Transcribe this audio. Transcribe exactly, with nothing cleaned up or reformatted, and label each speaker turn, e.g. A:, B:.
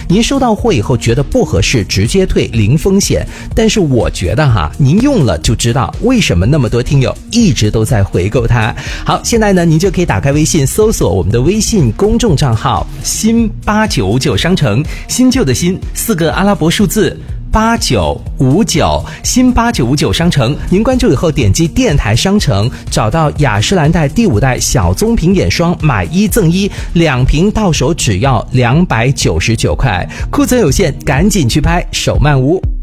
A: 您收到货以后觉得不合适，直接退，零风险。但是我觉得哈，您用了就知道为什么那么多听友一直都在回购它。好，现在呢，您就可以打开微信，搜索我们的微信公众账号新八九五九商城，新旧的新，四个阿拉伯数字八九五九，新八九五九商城。您关注以后点击电台商城，找到雅诗兰黛第五代小棕瓶眼霜，买一赠一，两瓶到手只要两百九十九块，库存有限，赶紧去拍，手慢无。